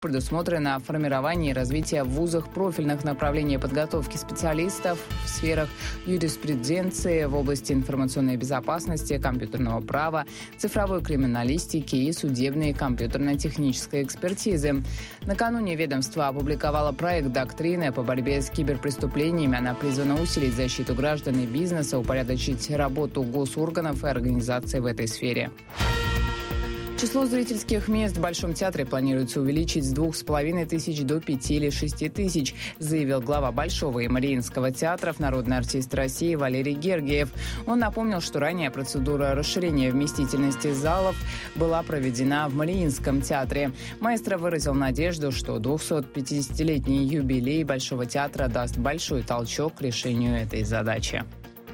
Предусмотрено формирование и развитие в вузах профильных направлений подготовки специалистов в сферах юриспруденции в области информационной безопасности, компьютерного права, цифровой криминалистики и судебной и компьютерно-технической экспертизы. Накануне ведомство опубликовало проект доктрины по борьбе с киберпреступлениями. Она призвана усилить защиту граждан и бизнеса, упорядочить работу госорганов и организаций в этой сфере. Число зрительских мест в Большом театре планируется увеличить с 2500 до 5 или 6 тысяч, заявил глава Большого и Мариинского театров, народный артист России Валерий Гергиев. Он напомнил, что ранее процедура расширения вместительности залов была проведена в Мариинском театре. Маэстро выразил надежду, что 250-летний юбилей Большого театра даст большой толчок к решению этой задачи.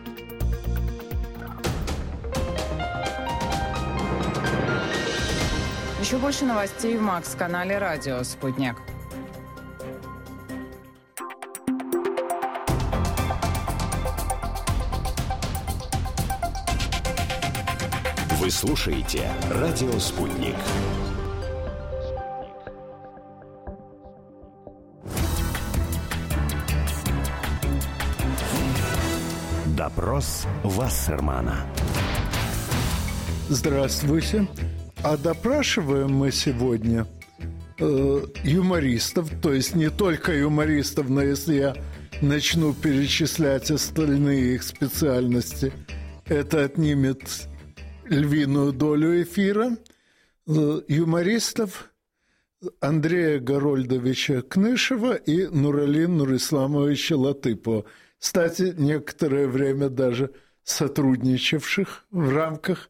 Еще больше новостей в Макс-канале «Радио Спутник». Вы слушаете «Радио Спутник». Допрос Вассермана. Здравствуйте. А допрашиваем мы сегодня юмористов, то есть не только юмористов, но если я начну перечислять остальные их специальности, это отнимет львиную долю эфира. Юмористов Андрея Горольдовича Кнышева и Нуралина Нурисламовича Латыпова. Кстати, некоторое время даже сотрудничавших в рамках...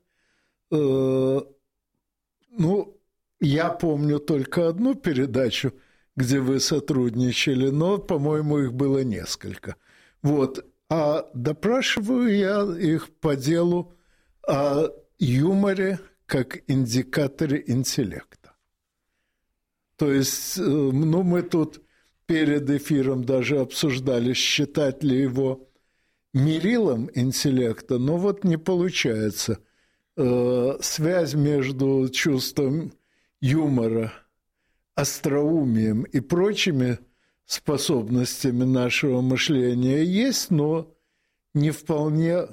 я помню только одну передачу, где вы сотрудничали, но, по-моему, их было несколько. А допрашиваю я их по делу о юморе как индикаторе интеллекта. То есть, мы тут перед эфиром даже обсуждали, считать ли его мерилом интеллекта, но не получается. Связь между чувством юмора, остроумием и прочими способностями нашего мышления есть, но не вполне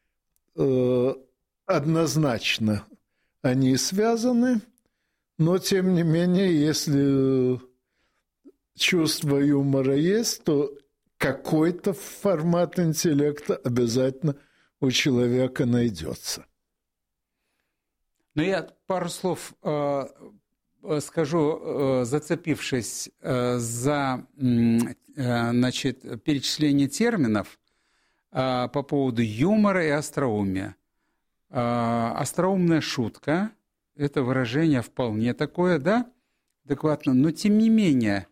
однозначно они связаны. Но, тем не менее, если чувство юмора есть, то какой-то формат интеллекта обязательно у человека найдется. Но я пару слов скажу, зацепившись за перечисление терминов по поводу юмора и остроумия. Остроумная шутка – это выражение вполне такое, да, адекватно, но тем не менее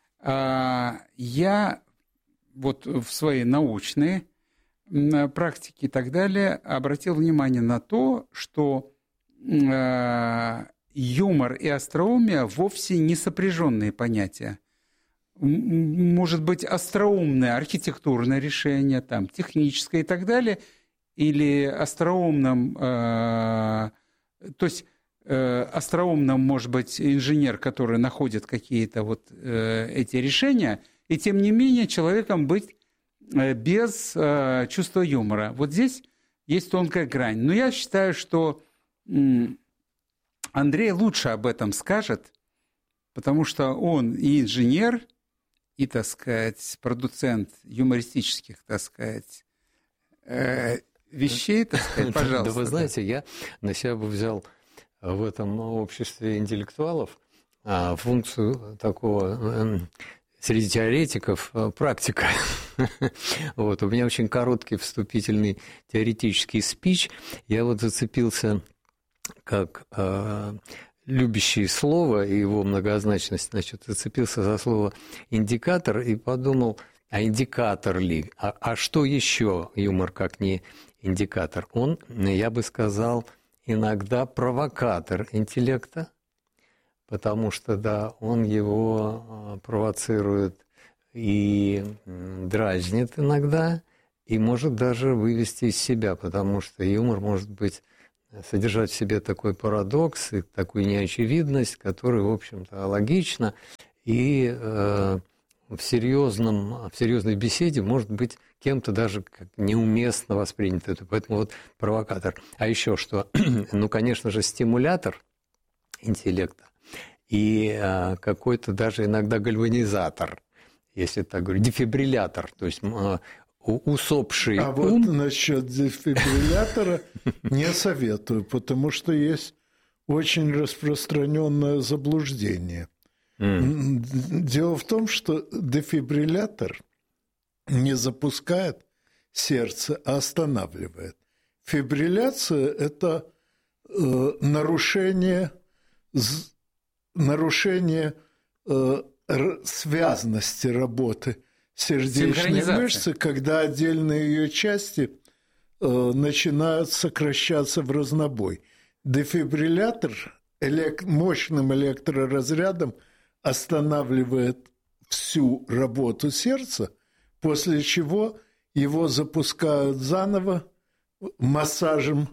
я в своей научной практике и так далее обратил внимание на то, что юмор и остроумие вовсе не сопряженные понятия. Может быть, остроумное архитектурное решение, техническое и так далее, или остроумным, то есть остроумным может быть инженер, который находит какие-то эти решения, и тем не менее человеком быть без чувства юмора. Здесь есть тонкая грань. Но я считаю, что Андрей лучше об этом скажет, потому что он и инженер, и, продуцент юмористических, вещей, пожалуйста. Да вы знаете, я на себя бы взял в этом обществе интеллектуалов функцию такого среди теоретиков практика. У меня очень короткий вступительный теоретический спич. Я зацепился как любящий слово и его многозначность, зацепился за слово «индикатор» и подумал, а индикатор ли? А что еще юмор, как не индикатор? Он, я бы сказал, иногда провокатор интеллекта, потому что, да, он его провоцирует и дразнит иногда, и может даже вывести из себя, потому что юмор может быть содержать в себе такой парадокс и такую неочевидность, которая, в общем-то, логична и в серьезной беседе может быть кем-то даже как неуместно воспринято. Поэтому вот провокатор. А еще что? Ну, конечно же, стимулятор интеллекта и какой-то даже иногда гальванизатор, если так говорить, дефибриллятор, то есть усопший ум. Вот насчет дефибриллятора не советую, потому что есть очень распространенное заблуждение. Дело в том, что дефибриллятор не запускает сердце, а останавливает. Фибрилляция – это нарушение связности работы сердечной мышцы, когда отдельные ее части начинают сокращаться в разнобой. Дефибриллятор мощным электроразрядом останавливает всю работу сердца, после чего его запускают заново массажем,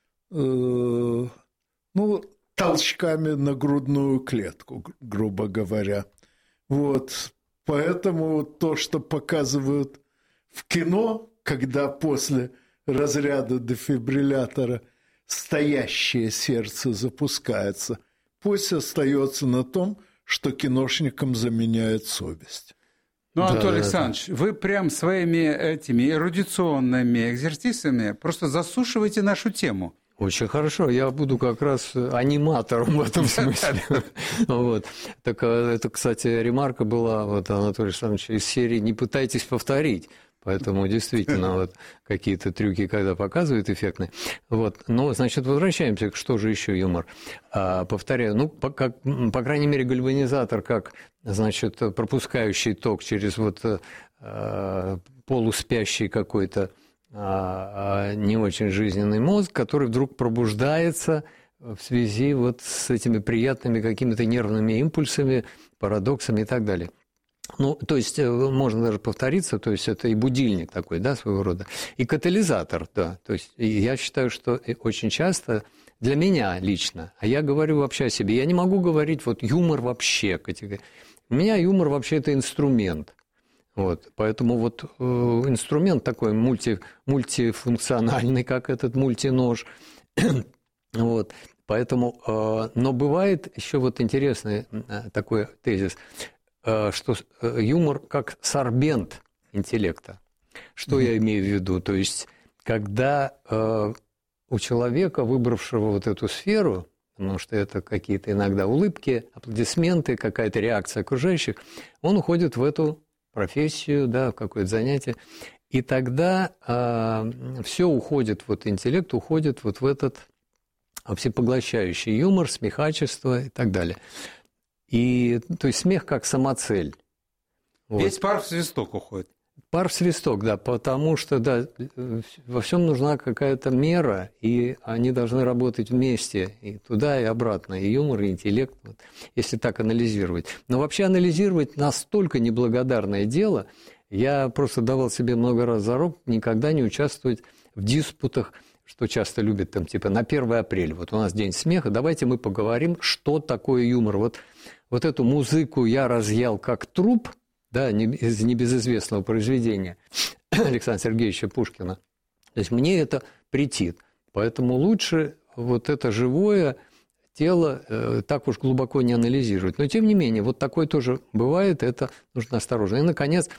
толчками на грудную клетку, грубо говоря. Вот. Поэтому то, что показывают в кино, когда после разряда дефибриллятора стоящее сердце запускается, пусть остается на том, что киношникам заменяет совесть. Ну, Анатолий Александрович, вы прям своими этими эрудиционными экзерсисами просто засушиваете нашу тему. Очень хорошо. Я буду как раз аниматором в этом смысле. Вот. Так это, кстати, ремарка была, вот, Анатолий Александрович, из серии «Не пытайтесь повторить». Поэтому действительно вот какие-то трюки, когда показывают, эффектные. Вот. Но, значит, возвращаемся, что же еще юмор. Повторяю, по крайней мере, гальванизатор, как, значит, пропускающий ток через вот полуспящий какой-то не очень жизненный мозг, который вдруг пробуждается в связи вот с этими приятными какими-то нервными импульсами, парадоксами и так далее. Ну, то есть, можно даже повториться, то есть, это и будильник такой, да, своего рода, и катализатор, да, то есть, я считаю, что очень часто для меня лично, а я говорю вообще о себе, я не могу говорить вот юмор вообще, у меня юмор вообще это инструмент, вот, поэтому вот инструмент такой мультифункциональный, как этот мультинож, вот, поэтому, но бывает еще вот интересный такой тезис, что юмор как сорбент интеллекта. Что я имею в виду? То есть, когда у человека, выбравшего вот эту сферу, потому что это какие-то иногда улыбки, аплодисменты, какая-то реакция окружающих, он уходит в эту профессию, да, в какое-то занятие, и тогда все уходит, вот интеллект уходит вот в этот всепоглощающий юмор, смехачество и так далее. И, то есть, смех как самоцель. Вот. Весь пар в свисток уходит. Пар в свисток, да, потому что, да, во всем нужна какая-то мера, и они должны работать вместе, и туда, и обратно, и юмор, и интеллект, вот, если так анализировать. Но вообще анализировать настолько неблагодарное дело, я просто давал себе много раз зарок никогда не участвовать в диспутах, что часто любят, там, типа, на 1 апреля, вот у нас день смеха, давайте мы поговорим, что такое юмор. Вот эту музыку я разъял как труп, да, из небезызвестного произведения Александра Сергеевича Пушкина. То есть мне это претит. Поэтому лучше вот это живое тело так уж глубоко не анализировать. Но тем не менее, вот такое тоже бывает, это нужно осторожно. И, наконец,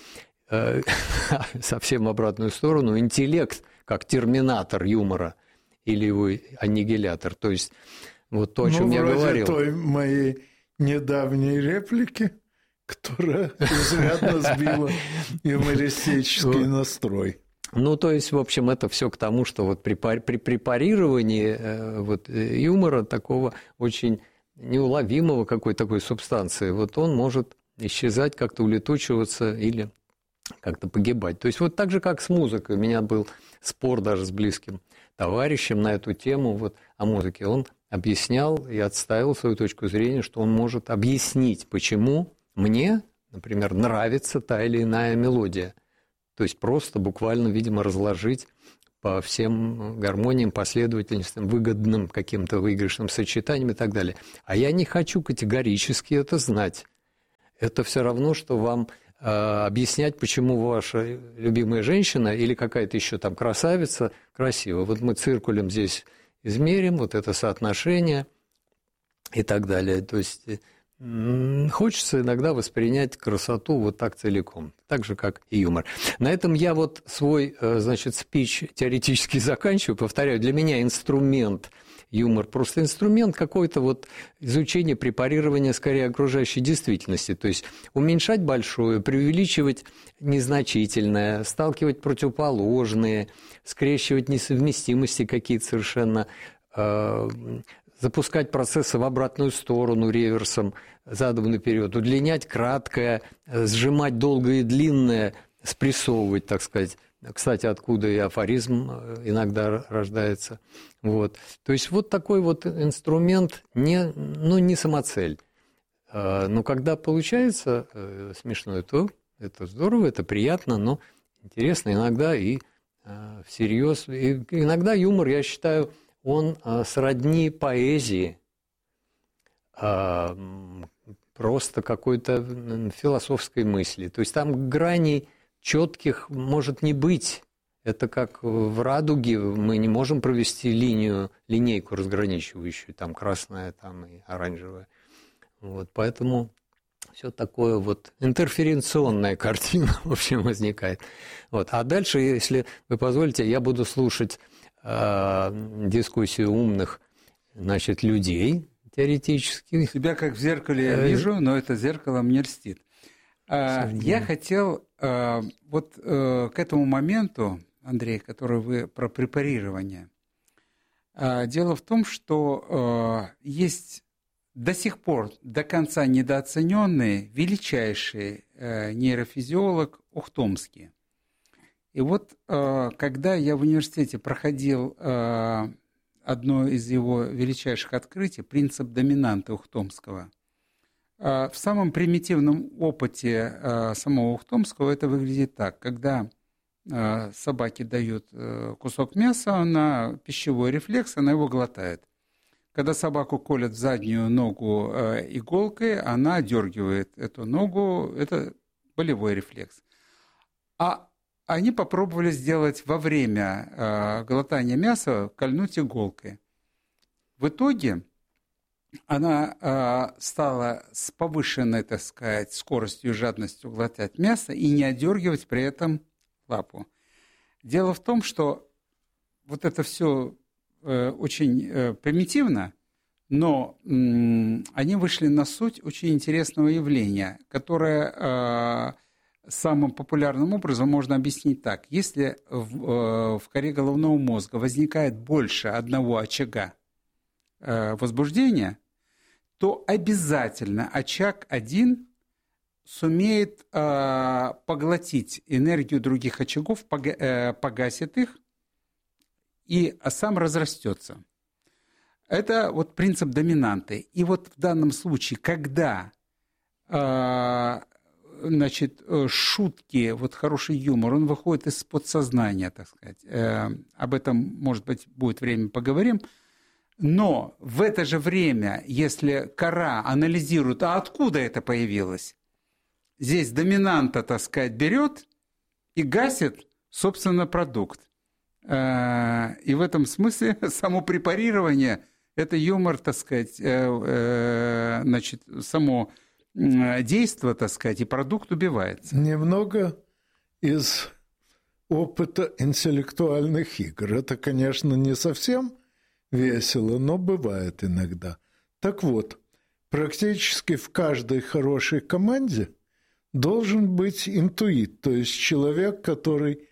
совсем в обратную сторону, интеллект как терминатор юмора или его аннигилятор. То есть вот то, о чем я говорил. Той моей недавней реплики, которая изрядно сбила юмористический настрой. Ну, то есть, в общем, это все к тому, что вот при препарировании вот, юмора такого очень неуловимого какой-то такой субстанции, вот он может исчезать, как-то улетучиваться или как-то погибать. То есть, вот так же, как с музыкой. У меня был спор даже с близким товарищем на эту тему вот, о музыке. Он объяснял и отстаивал свою точку зрения, что он может объяснить, почему мне, например, нравится та или иная мелодия. То есть просто буквально, видимо, разложить по всем гармониям, последовательностям, выгодным каким-то выигрышным сочетаниям и так далее. А я не хочу категорически это знать. Это все равно, что вам объяснять, почему ваша любимая женщина или какая-то еще там красавица красива. Вот мы циркулем здесь измерим, вот это соотношение и так далее. То есть хочется иногда воспринять красоту вот так целиком, так же, как и юмор. На этом я вот свой, значит, спич теоретически заканчиваю. Повторяю, для меня инструмент юмор просто инструмент какой-то вот изучения, препарирования скорее окружающей действительности. То есть уменьшать большое, преувеличивать незначительное, сталкивать противоположные, скрещивать несовместимости какие-то совершенно, запускать процессы в обратную сторону реверсом заданный период, удлинять краткое, сжимать долгое и длинное, спрессовывать, так сказать. Кстати, откуда и афоризм иногда рождается. Вот. То есть вот такой вот инструмент, не самоцель. Но когда получается смешно, то это здорово, это приятно, но интересно иногда и всерьез. И иногда юмор, я считаю, он сродни поэзии, просто какой-то философской мысли. То есть там граней четких может не быть. Это как в радуге, мы не можем провести линейку разграничивающую, там красная, там и оранжевая. Вот, поэтому все такое вот интерференционная картина, в общем, возникает. Вот. А дальше, если вы позволите, я буду слушать дискуссию умных, значит, людей теоретически. Себя как в зеркале я вижу, но это зеркало мне льстит. Я хотел вот к этому моменту, Андрей, который вы про препарирование. Дело в том, что есть до сих пор до конца недооцененный величайший нейрофизиолог Ухтомский. И вот когда я в университете проходил одно из его величайших открытий, принцип доминанты Ухтомского, в самом примитивном опыте самого Ухтомского это выглядит так. Когда собаке дают кусок мяса на пищевой рефлекс, она его глотает. Когда собаку колят в заднюю ногу иголкой, она отдергивает эту ногу, это болевой рефлекс. А они попробовали сделать во время глотания мяса, кольнуть иголкой. В итоге она стала с повышенной, так сказать, скоростью и жадностью глотать мясо и не отдергивать при этом лапу. Дело в том, что вот это все очень примитивно, но они вышли на суть очень интересного явления, которое самым популярным образом можно объяснить так. Если в коре головного мозга возникает больше одного очага возбуждения, то обязательно очаг один сумеет поглотить энергию других очагов, погасит их, и сам разрастется. Это вот принцип доминанты. И вот в данном случае, когда значит, шутки, вот хороший юмор, он выходит из подсознания, так сказать. Об этом, может быть, будет время, поговорим. Но в это же время, если кора анализирует, а откуда это появилось, здесь доминанта, так сказать, берет и гасит, собственно, продукт. И в этом смысле само препарирование – это юмор, так сказать, значит, само действо, так сказать, и продукт убивается. Немного из опыта интеллектуальных игр. Это, конечно, не совсем весело, но бывает иногда. Так вот, практически в каждой хорошей команде должен быть интуит, то есть человек, который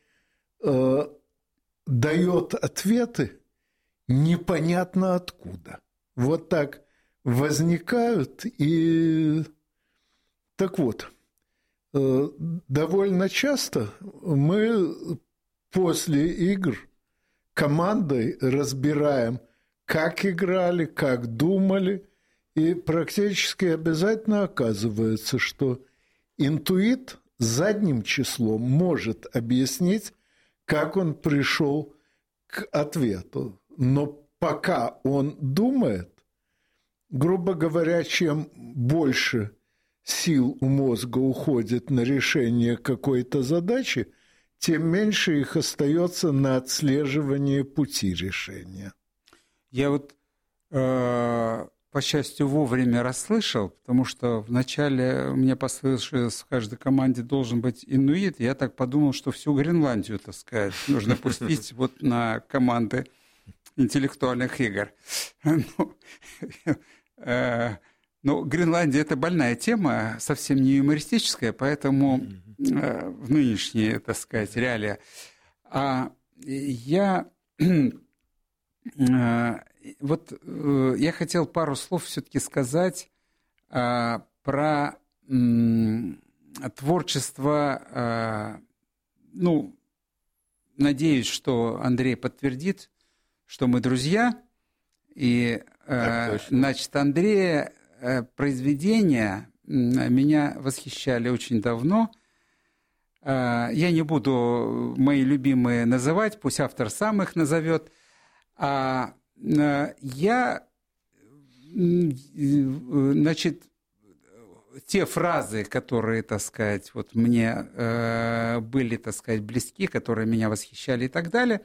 дает ответы непонятно откуда. Вот так возникают и... Так вот, довольно часто мы после игр командой разбираем, как играли, как думали, и практически обязательно оказывается, что интуит задним числом может объяснить, как он пришел к ответу. Но пока он думает, грубо говоря, чем больше сил у мозга уходит на решение какой-то задачи, тем меньше их остается на отслеживание пути решения. Я вот, по счастью, вовремя расслышал, потому что вначале мне послышалось, что в каждой команде должен быть инуит. Я так подумал, что всю Гренландию, так сказать, нужно пустить вот на команды интеллектуальных игр. Но Гренландия – это больная тема, совсем не юмористическая, поэтому в нынешние, так сказать, реалии. Я хотел пару слов все-таки сказать про творчество. Надеюсь, что Андрей подтвердит, что мы друзья. И, значит, Андрея произведения меня восхищали очень давно. Я не буду мои любимые называть, пусть автор сам их назовет. Значит, те фразы, которые, так сказать, вот мне были, так сказать, близки, которые меня восхищали и так далее,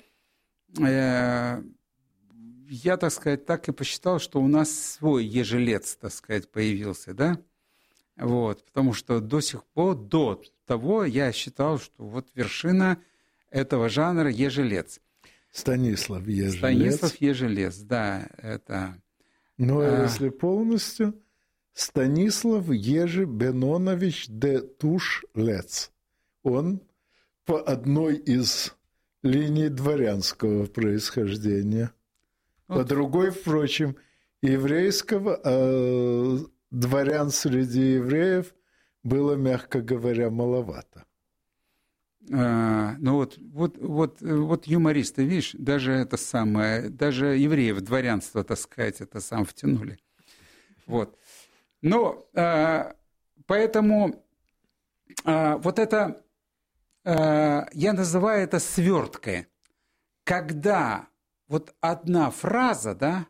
я, так сказать, так и посчитал, что у нас свой ежелец, так сказать, появился, да? Вот, потому что до того я считал, что вот вершина этого жанра ежелец. Станислав Ежелец. Станислав Ежелец, да, это... Ну, а если полностью, Станислав Ежебенонович де Туш-Лец. Он по одной из линий дворянского происхождения. По другой, впрочем, еврейского, а дворян среди евреев было, мягко говоря, маловато. Ну вот юмористы, видишь, даже это самое, даже евреев дворянство, так сказать, это сам втянули. Вот. Но поэтому вот это, я называю это сверткой, когда вот одна фраза, да,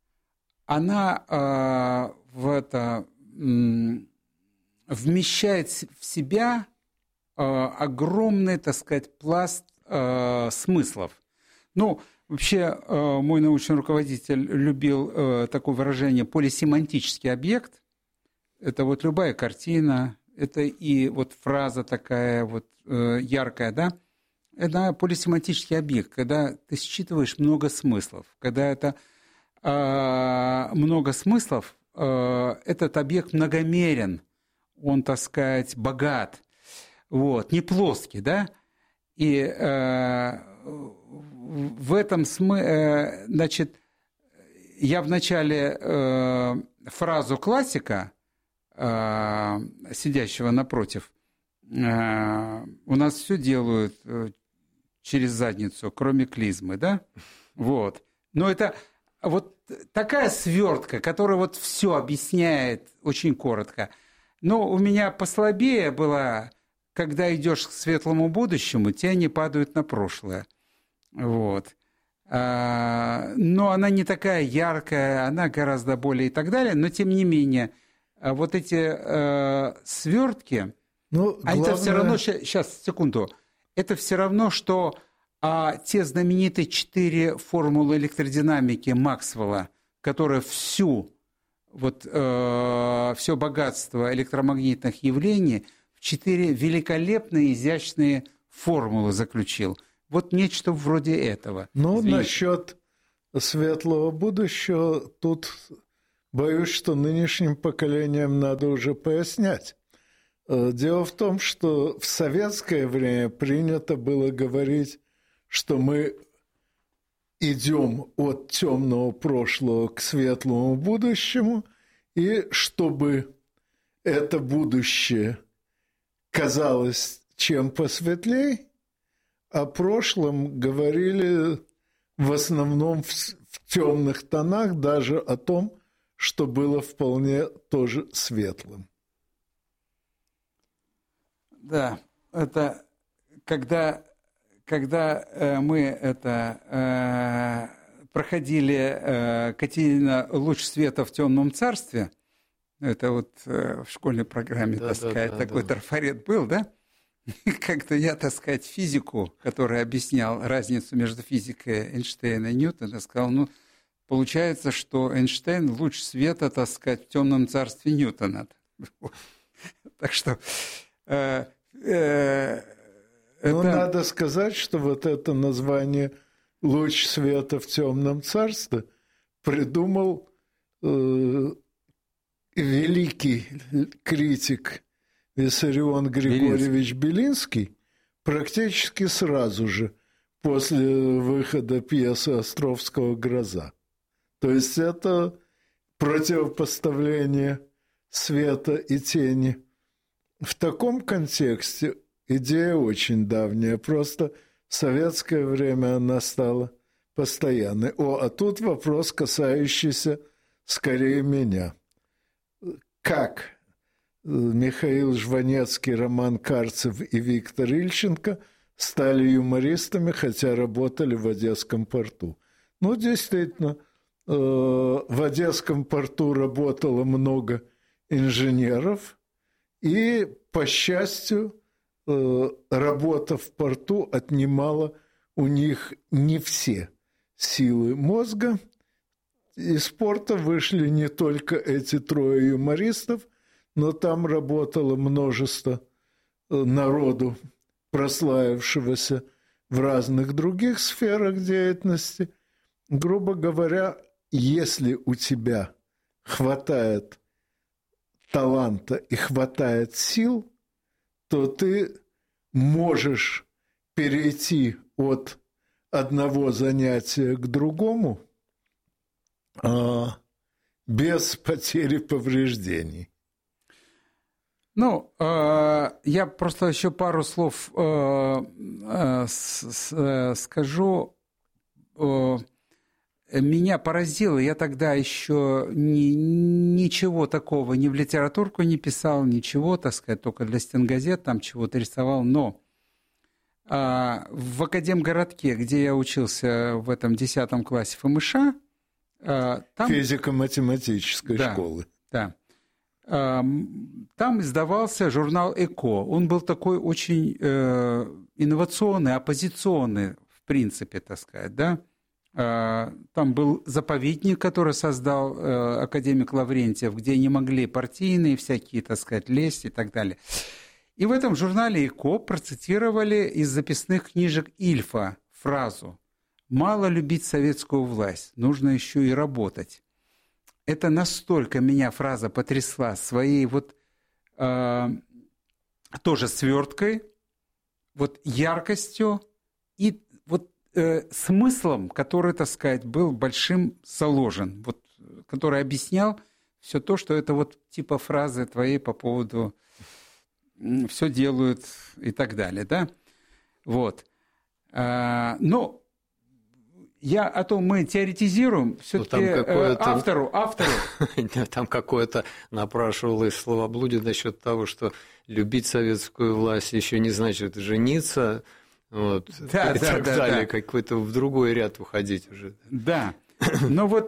она вмещает в себя огромный, так сказать, пласт смыслов. Ну, вообще, мой научный руководитель любил такое выражение «полисемантический объект». Это вот любая картина, это и вот фраза такая вот яркая, да, это полисемантический объект, когда ты считываешь много смыслов. Когда это много смыслов, этот объект многомерен, он, так сказать, богат, вот, не плоский, да? И в этом смысле, значит, я вначале фразу классика, сидящего напротив, у нас все делают через задницу, кроме клизмы, да? Вот. Но это вот такая свертка, которая вот все объясняет очень коротко. Но у меня послабее была, когда идешь к светлому будущему, тени падают на прошлое. Вот. Но она не такая яркая, она гораздо более и так далее, но тем не менее, вот эти свертки, это все равно, сейчас, секунду, это все равно, что те знаменитые 4 формулы электродинамики Максвелла, которые все богатство электромагнитных явлений в 4 великолепные, изящные формулы заключил. Вот нечто вроде этого. Ну, насчет светлого будущего, тут боюсь, что нынешним поколениям надо уже пояснять. Дело в том, что в советское время принято было говорить, что мы идем от темного прошлого к светлому будущему, и чтобы это будущее казалось чем посветлей, о прошлом говорили в основном в темных тонах, даже о том, что было вполне тоже светлым. Да, это когда когда мы проходили Катерина «Луч света в темном царстве», это вот в школьной программе, такой трафарет был, да? Как-то я, физику, который объяснял разницу между физикой Эйнштейна и Ньютона, сказал, получается, что Эйнштейн луч света, в темном царстве Ньютона. Так что... надо сказать, что вот это название «Луч света в темном царстве» придумал великий критик Виссарион Григорьевич Белинский практически сразу же после выхода пьесы Островского «Гроза». То есть это противопоставление света и тени. В таком контексте идея очень давняя, просто в советское время она стала постоянной. А тут вопрос, касающийся скорее меня. Как Михаил Жванецкий, Роман Карцев и Виктор Ильченко стали юмористами, хотя работали в Одесском порту? Действительно, в Одесском порту работало много инженеров, и, по счастью, работа в порту отнимала у них не все силы мозга. Из порта вышли не только эти трое юмористов, но там работало множество народу, прославившегося в разных других сферах деятельности. Грубо говоря, если у тебя хватает таланта и хватает сил, то ты можешь перейти от одного занятия к другому без потери повреждений. Я просто еще пару слов скажу. Меня поразило, я тогда еще ничего такого, ни в литературку не писал, ничего, только для стенгазет там чего-то рисовал, но в Академгородке, где я учился в этом 10 классе ФМШ, там... Физико-математической школы. Да. Там издавался журнал «Эко». Он был такой очень инновационный, оппозиционный, в принципе, да. Там был заповедник, который создал академик Лаврентьев, где не могли партийные всякие, лезть и так далее. И в этом журнале «Эко» процитировали из записных книжек Ильфа фразу «Мало любить советскую власть, нужно еще и работать». Это настолько меня фраза потрясла своей тоже сверткой, яркостью и смыслом, который, был большим заложен, который объяснял все то, что это типа фразы твоей по поводу «все делают» и так далее, да? Но мы теоретизируем, все-таки автору. Там какое-то напрашивалось словоблудие насчет того, что любить советскую власть еще не значит жениться, и так далее, какой-то в другой ряд уходить уже. Да, но у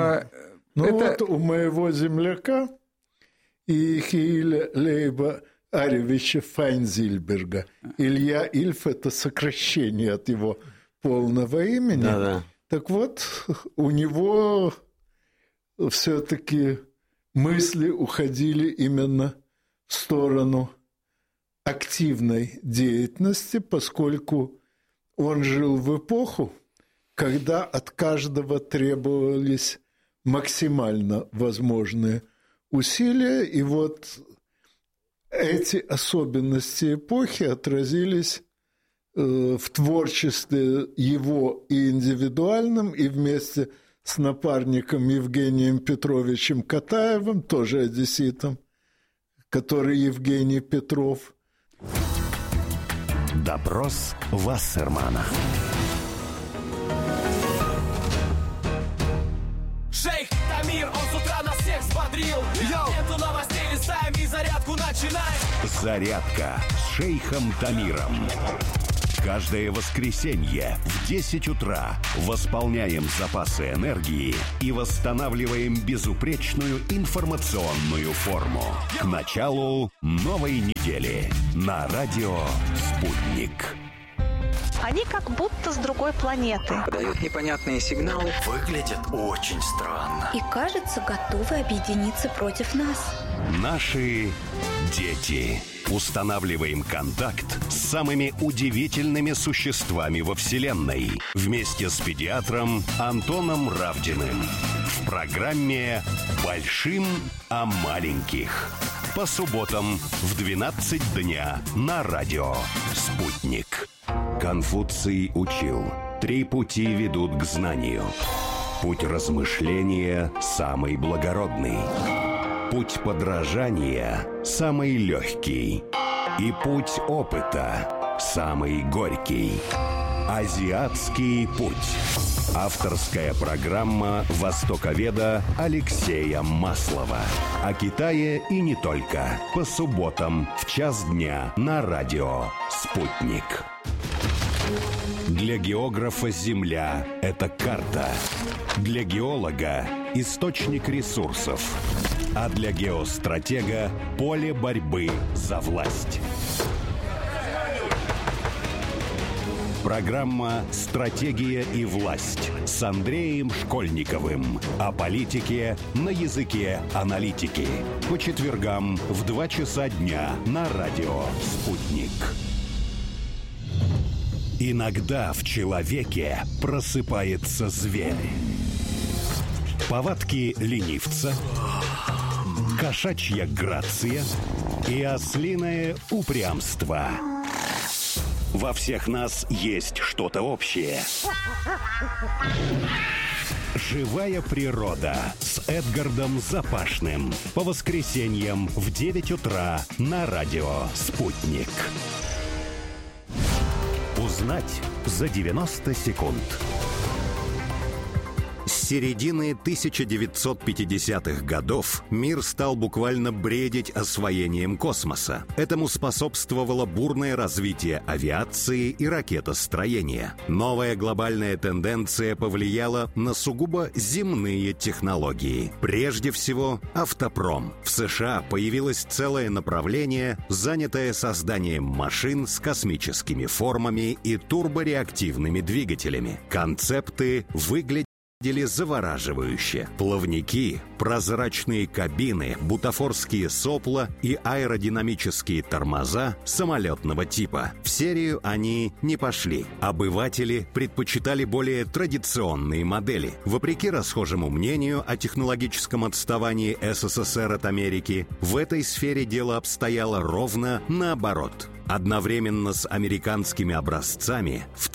моего земляка Ихииля Лейба Аревича Файнзильберга Илья Ильф – это сокращение от его полного имени. Да. Так у него все-таки мысли уходили именно в сторону активной деятельности, поскольку он жил в эпоху, когда от каждого требовались максимально возможные усилия, и эти особенности эпохи отразились в творчестве его и индивидуальном, и вместе с напарником Евгением Петровичем Катаевым, тоже одесситом, который Евгений Петров. Допрос Вассермана. Шейх Тамир, он с утра нас всех взбодрил. Ленту новостей листаем и зарядку начинаем. Зарядка с шейхом Тамиром. Каждое воскресенье в 10 утра восполняем запасы энергии и восстанавливаем безупречную информационную форму. К началу новой недели на радио «Спутник». Они как будто с другой планеты. Подают непонятные сигналы. Выглядят очень странно. И, кажется, готовы объединиться против нас. Наши дети. Устанавливаем контакт с самыми удивительными существами во Вселенной. Вместе с педиатром Антоном Равдиным. В программе «Большим о маленьких». По субботам в 12 дня на радио «Спутник». Конфуций учил: 3 пути ведут к знанию. Путь размышления самый благородный. Путь подражания самый легкий. И путь опыта самый горький. Азиатский путь. Авторская программа востоковеда Алексея Маслова. О Китае и не только. По субботам в 1:00 дня на радио «Спутник». Для географа Земля – это карта. Для геолога – источник ресурсов. А для геостратега – поле борьбы за власть. Программа «Стратегия и власть» с Андреем Школьниковым. О политике на языке аналитики. По четвергам в 2 часа дня на радио «Спутник». Иногда в человеке просыпается зверь. Повадки ленивца, кошачья грация и ослиное упрямство. Во всех нас есть что-то общее. «Живая природа» с Эдгардом Запашным. По воскресеньям в 9 утра на радио «Спутник». Узнать за 90 секунд. С середины 1950-х годов мир стал буквально бредить освоением космоса. Этому способствовало бурное развитие авиации и ракетостроения. Новая глобальная тенденция повлияла на сугубо земные технологии. Прежде всего, автопром. В США появилось целое направление, занятое созданием машин с космическими формами и турбореактивными двигателями. Концепты выглядят завораживающе. Плавники, прозрачные кабины, бутафорские сопла и аэродинамические тормоза самолетного типа. В серию они не пошли. Обыватели предпочитали более традиционные модели. Вопреки расхожему мнению о технологическом отставании СССР от Америки, в этой сфере дело обстояло ровно наоборот. Одновременно с американскими образцами в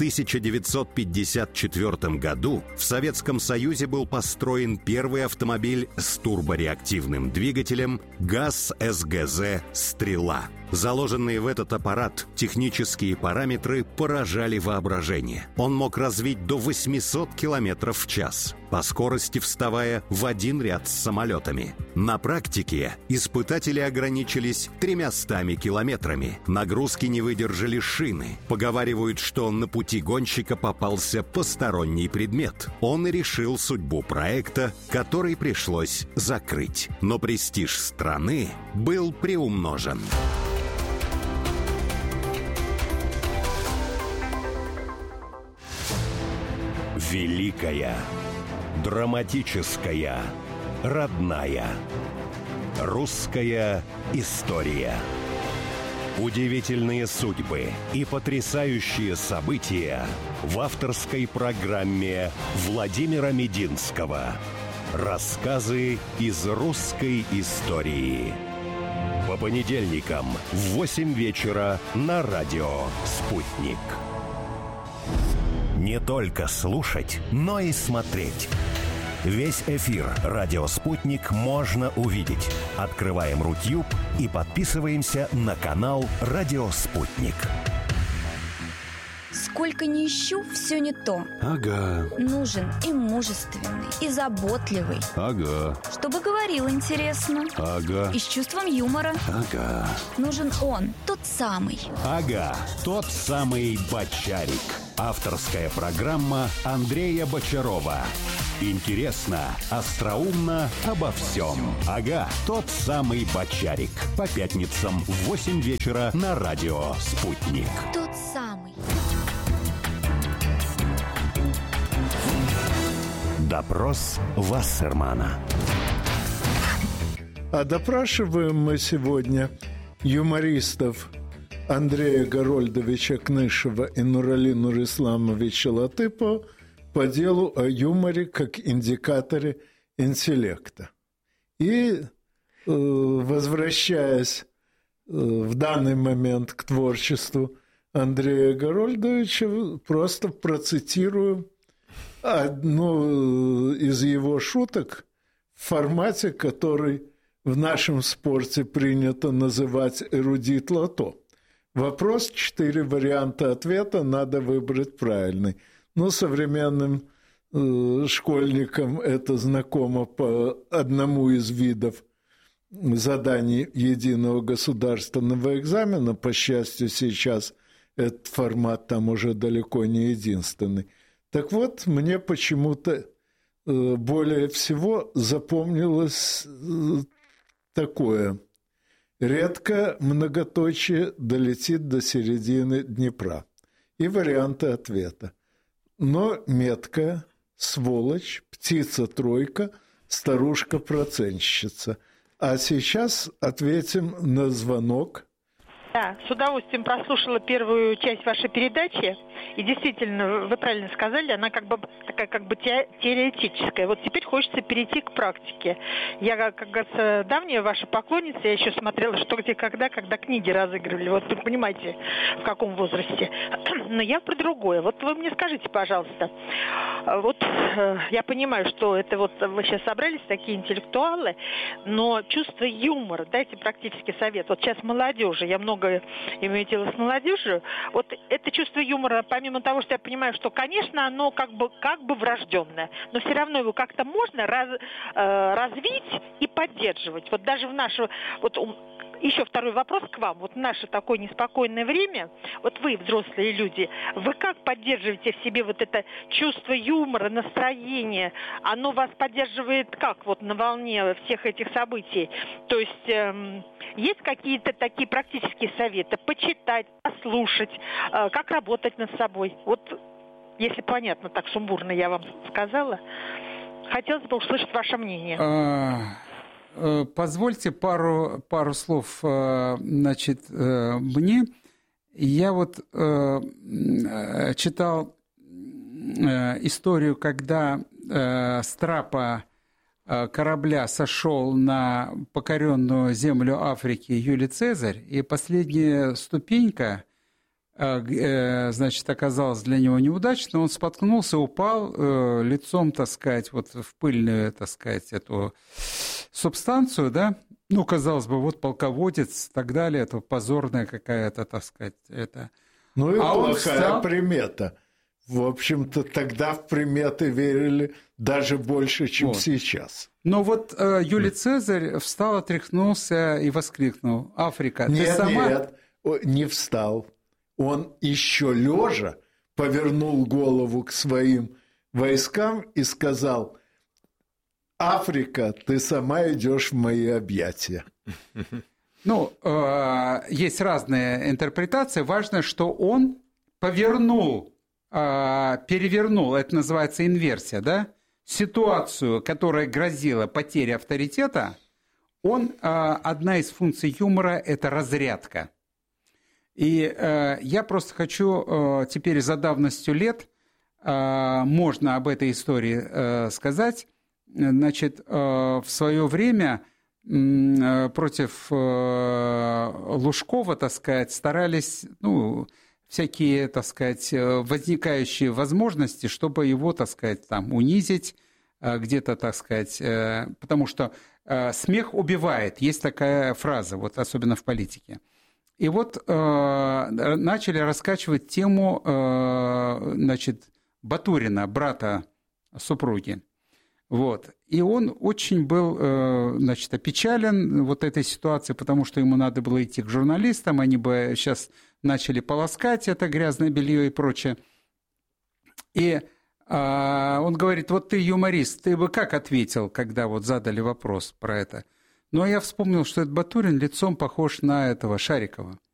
1954 году в Советском Союзе был построен первый автомобиль с турбореактивным двигателем ГАЗ-СГЗ «Стрела». Заложенные в этот аппарат технические параметры поражали воображение. Он мог развить до 800 км в час, по скорости вставая в один ряд с самолетами. На практике испытатели ограничились 300 километрами. Нагрузки не выдержали шины. Поговаривают, что на пути гонщика попался посторонний предмет. Он и решил судьбу проекта, который пришлось закрыть. Но престиж страны был приумножен. Великая, драматическая, родная. Русская история. Удивительные судьбы и потрясающие события в авторской программе Владимира Мединского. Рассказы из русской истории. По понедельникам в 8 вечера на радио «Спутник». Не только слушать, но и смотреть. Весь эфир «Радио Спутник» можно увидеть. Открываем Рутюб и подписываемся на канал «Радио Спутник». Сколько ни ищу, все не то. Ага. Нужен и мужественный, и заботливый. Ага. Чтобы говорил интересно. Ага. И с чувством юмора. Ага. Нужен он, тот самый. Ага, тот самый Бочарик. Авторская программа Андрея Бочарова. Интересно, остроумно, обо всем. Ага, тот самый Бочарик. По пятницам в 8 вечера на радио «Спутник». Тот самый. Допрос Вассермана. А допрашиваем мы сегодня юмористов Андрея Горольдовича Кнышева и Нурали Нурисламовича Латыпова по делу о юморе как индикаторе интеллекта. И, возвращаясь в данный момент к творчеству Андрея Горольдовича, просто процитирую одну из его шуток в формате, который в нашем спорте принято называть эрудит лото. Вопрос, 4 варианта ответа, надо выбрать правильный. Но современным школьникам это знакомо по одному из видов заданий единого государственного экзамена. По счастью, сейчас этот формат там уже далеко не единственный. Так вот, мне почему-то более всего запомнилось такое. Редко многоточие долетит до середины Днепра. И варианты ответа. Но меткая, сволочь, птица-тройка, старушка-процентщица. А сейчас ответим на звонок. Да, с удовольствием прослушала первую часть вашей передачи. И действительно, вы правильно сказали, она такая теоретическая. Вот теперь хочется перейти к практике. Я, как говорится, давняя ваша поклонница, я еще смотрела «Что, где, когда книги разыгрывали. Вот вы понимаете, в каком возрасте. Но я про другое. Вот вы мне скажите, пожалуйста, вот я понимаю, что это вот вы сейчас собрались, такие интеллектуалы, но чувство юмора, дайте практический совет. Вот сейчас молодежи, я много имею дело с молодежью, вот это чувство юмора, помимо того, что я понимаю, что, конечно, оно как бы врожденное, но все равно его как-то можно развить и поддерживать. Вот даже в наше... Вот еще второй вопрос к вам. Вот в наше такое неспокойное время, вот вы, взрослые люди, вы как поддерживаете в себе вот это чувство юмора, настроение? Оно вас поддерживает как вот на волне всех этих событий? То есть есть какие-то такие практические советы? Почитать, послушать, как работать над собой? Вот, если понятно, так сумбурно я вам сказала, хотелось бы услышать ваше мнение. Позвольте пару слов, значит, мне. Я вот читал историю, когда с трапа корабля сошел на покоренную землю Африки Юлий Цезарь, и последняя ступенька, значит, оказалась для него неудачной, он споткнулся, упал лицом, так сказать, вот в пыльную, так сказать, эту субстанцию, да, ну, казалось бы, вот полководец и так далее, это позорная какая-то, так сказать, это... Ну и плохая примета. В общем-то, тогда в приметы верили даже больше, чем вот сейчас. Но вот Юлий Цезарь встал, отряхнулся и воскликнул: «Африка, ты сама...» Нет, не встал. Он еще лежа повернул голову к своим войскам и сказал: «Африка, ты сама идешь в мои объятия». Ну, есть разные интерпретации. Важно, что он перевернул, это называется инверсия, да? Ситуацию, которая грозила потерей авторитета, одна из функций юмора – это разрядка. И я просто хочу теперь за давностью лет, можно об этой истории сказать. Значит, в свое время против Лужкова, так сказать, старались, ну, всякие, так сказать, возникающие возможности, чтобы его, так сказать, там унизить где-то, так сказать, потому что смех убивает. Есть такая фраза, вот особенно в политике. И вот начали раскачивать тему, значит, Батурина, брата супруги. Вот. И он очень был, значит, опечален вот этой ситуацией, потому что ему надо было идти к журналистам, они бы сейчас начали полоскать это грязное белье и прочее. И он говорит: вот ты юморист, ты бы как ответил, когда вот задали вопрос про это? Но я вспомнил, что этот Батурин лицом похож на этого Шарикова.